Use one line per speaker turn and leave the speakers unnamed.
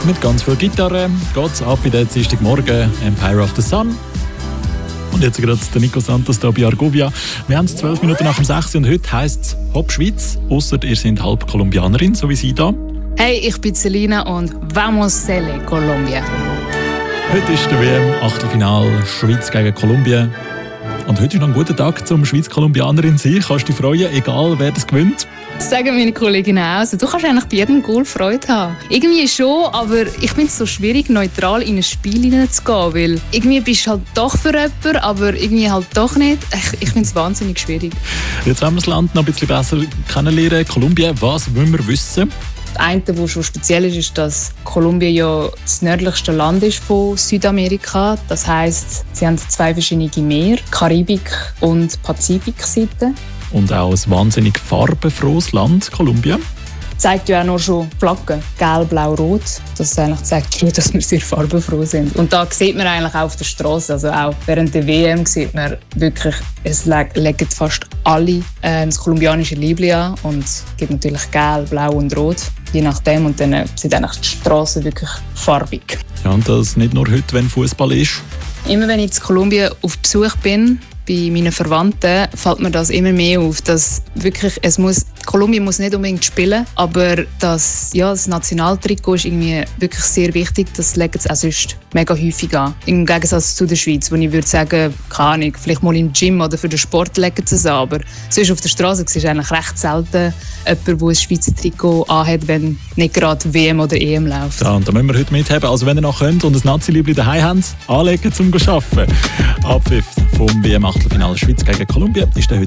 Mit ganz viel Gitarre geht es ab in den Dienstagmorgen Empire of the Sun. Und jetzt gerade der Nico Santos hier bei Argovia. Wir haben es 12 Minuten nach dem 6 und heute heisst es Hopp Schweiz, ausser ihr seid halb Kolumbianerin, so wie Sie da.
Hey, ich bin Selina und vamos Sele, Colombia.
Heute ist der WM-Achtelfinal Schweiz gegen Kolumbien. Und heute ist noch ein guter Tag, zum Schweiz-Kolumbianerin zu sein. Kannst du dich freuen, egal wer das gewinnt?
Das sagen meine Kolleginnen auch. Also, du kannst eigentlich bei jedem Goal Freude haben. Irgendwie schon, aber ich finde es so schwierig, neutral in ein Spiel hineinzugehen, weil irgendwie bist du halt doch für jemanden, aber irgendwie halt doch nicht. Ich finde es wahnsinnig schwierig.
Jetzt wollen wir das Land noch ein bisschen besser kennenlernen. Kolumbien, was wollen wir wissen?
Das eine, was schon speziell ist, dass Kolumbien ja das nördlichste Land ist von Südamerika. Das heisst, sie haben 2 verschiedene Meere, Karibik- und Pazifikseite.
Und auch ein wahnsinnig farbenfrohes Land, Kolumbien.
Zeigt ja auch noch schon Flaggen, gelb, blau, rot. Das eigentlich zeigt schon, dass wir sehr farbenfroh sind. Und da sieht man eigentlich auch auf der Straße, also auch während der WM sieht man wirklich, es legen fast alle das kolumbianische Liebling an und es gibt natürlich gelb, blau und rot, je nachdem. Und dann sind eigentlich die Straßen wirklich farbig.
Ja, und das nicht nur heute, wenn Fußball ist.
Immer wenn ich in Kolumbien auf Besuch bin, bei meinen Verwandten, fällt mir das immer mehr auf, dass wirklich, Kolumbien muss nicht unbedingt spielen, aber das Nationaltrikot ist irgendwie wirklich sehr wichtig. Das legen sie auch sonst mega häufig an. Im Gegensatz zu der Schweiz, wo ich würde sagen, keine Ahnung, vielleicht mal im Gym oder für den Sport legen sie es an, aber sonst auf der Straße siehst du eigentlich recht selten jemanden, der ein Schweizer Trikot anhat, wenn nicht gerade WM oder EM läuft.
Ja, und da müssen wir heute mithaben. Also wenn ihr noch könnt und ein Nazi-Liebling daheim habt, anlegen zum Arbeiten. Abpfiff vom WM-Achtelfinale Schweiz gegen Kolumbien ist der heute